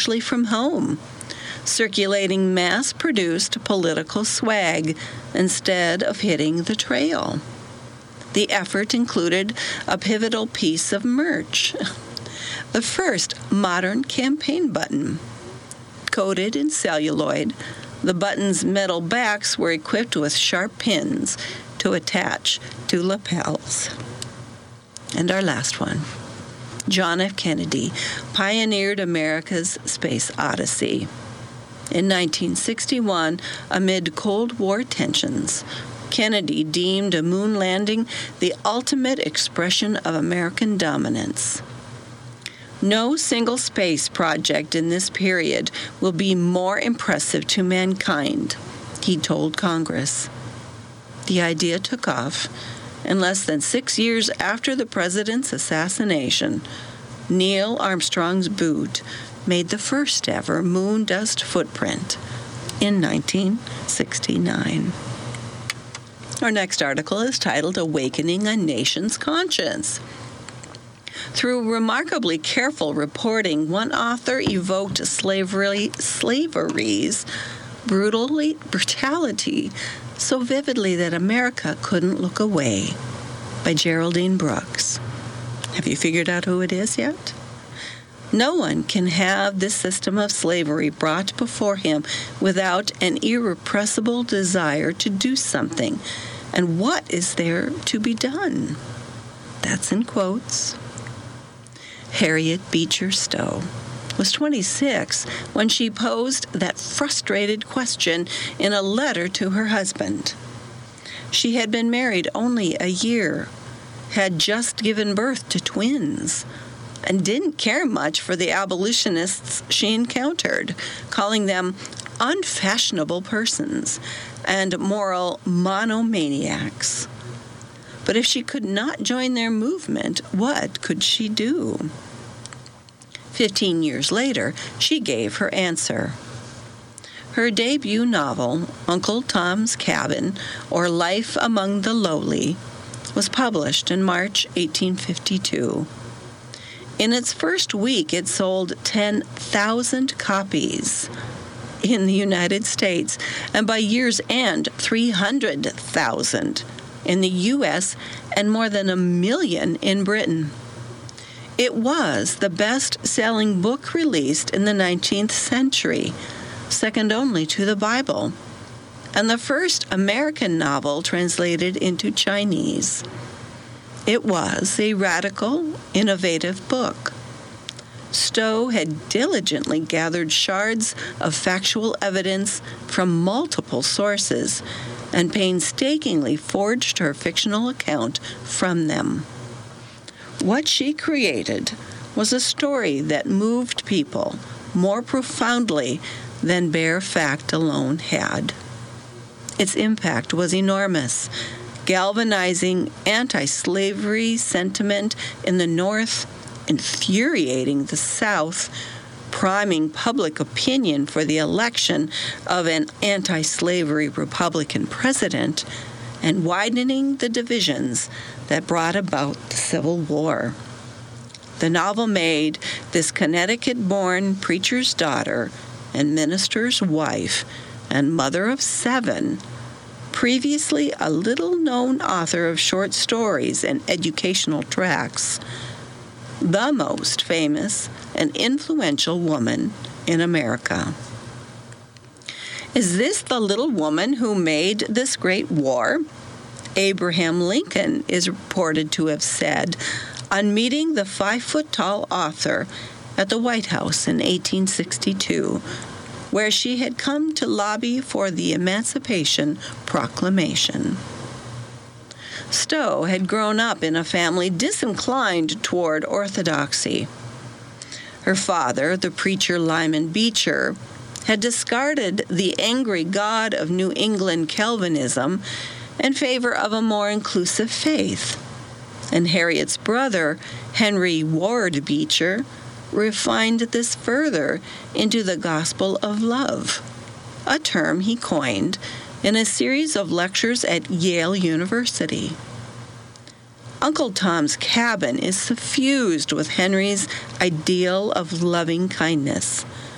from home, circulating mass-produced political swag instead of hitting the trail. The effort included a pivotal piece of merch, the first modern campaign button. Coated in celluloid, the button's metal backs were equipped with sharp pins to attach to lapels. And our last one. John F. Kennedy pioneered America's space odyssey. In 1961, amid Cold War tensions, Kennedy deemed a moon landing the ultimate expression of American dominance. No single space project in this period will be more impressive to mankind, he told Congress. The idea took off, and less than 6 years after the president's assassination, Neil Armstrong's boot made the first ever moon dust footprint in 1969. Our next article is titled Awakening a Nation's Conscience. Through remarkably careful reporting, one author evoked slavery's brutality so vividly that America couldn't look away, by Geraldine Brooks. Have you figured out who it is yet? No one can have this system of slavery brought before him without an irrepressible desire to do something. And what is there to be done? That's in quotes. Harriet Beecher Stowe was 26 when she posed that frustrated question in a letter to her husband. She had been married only a year, had just given birth to twins, and didn't care much for the abolitionists she encountered, calling them unfashionable persons and moral monomaniacs. But if she could not join their movement, what could she do? 15 years later, she gave her answer. Her debut novel, Uncle Tom's Cabin, or Life Among the Lowly, was published in March 1852. In its first week, it sold 10,000 copies in the United States, and by year's end, 300,000 in the U.S. and more than 1 million in Britain. It was the best-selling book released in the 19th century, second only to the Bible, and the first American novel translated into Chinese. It was a radical, innovative book. Stowe had diligently gathered shards of factual evidence from multiple sources and painstakingly forged her fictional account from them. What she created was a story that moved people more profoundly than bare fact alone had. Its impact was enormous, galvanizing anti-slavery sentiment in the North, infuriating the South, priming public opinion for the election of an anti-slavery Republican president, and widening the divisions that brought about the Civil War. The novel made this Connecticut-born preacher's daughter and minister's wife and mother of 7, previously a little-known author of short stories and educational tracts, the most famous and influential woman in America. Is this the little woman who made this great war? Abraham Lincoln is reported to have said on meeting the 5-foot-tall author at the White House in 1862, where she had come to lobby for the Emancipation Proclamation. Stowe had grown up in a family disinclined toward orthodoxy. Her father, the preacher Lyman Beecher, had discarded the angry god of New England Calvinism in favor of a more inclusive faith. And Harriet's brother, Henry Ward Beecher, refined this further into the gospel of love, a term he coined in a series of lectures at Yale University. Uncle Tom's Cabin is suffused with Henry's ideal of loving kindness,